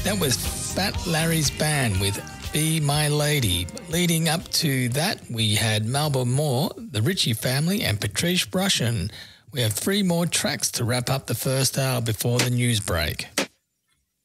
That was Fat Larry's band with Be My Lady. Leading up to that, we had Melba Moore, the Ritchie Family and Patrice Rushen. We have 3 more tracks to wrap up the first hour before the news break.